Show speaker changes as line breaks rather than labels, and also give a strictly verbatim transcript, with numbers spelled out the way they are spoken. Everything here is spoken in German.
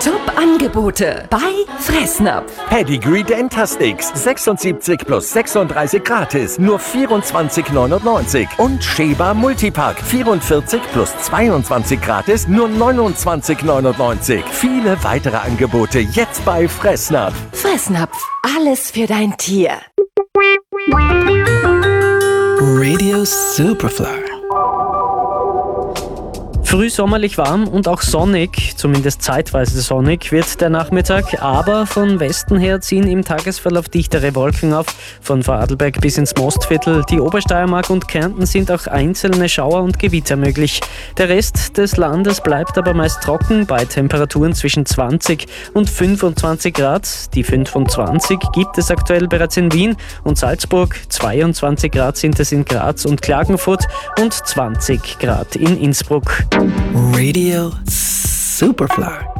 Top-Angebote bei Fressnapf.
Pedigree Dentastix sechsundsiebzig plus sechsunddreißig gratis, nur vierundzwanzig neunundneunzig. Und Sheba Multipack vierundvierzig plus zweiundzwanzig gratis, nur neunundzwanzig neunundneunzig. Viele weitere Angebote jetzt bei Fressnapf.
Fressnapf, alles für dein Tier.
Radio Superfly.
Frühsommerlich warm und auch sonnig, zumindest zeitweise sonnig, wird der Nachmittag, aber von Westen her ziehen im Tagesverlauf dichtere Wolken auf. Von Vorarlberg bis ins Mostviertel, die Obersteiermark und Kärnten sind auch einzelne Schauer und Gewitter möglich. Der Rest des Landes bleibt aber meist trocken bei Temperaturen zwischen zwanzig und fünfundzwanzig Grad. Die fünfundzwanzig gibt es aktuell bereits in Wien und Salzburg, zweiundzwanzig Grad sind es in Graz und Klagenfurt und zwanzig Grad in Innsbruck.
Radio Superfly.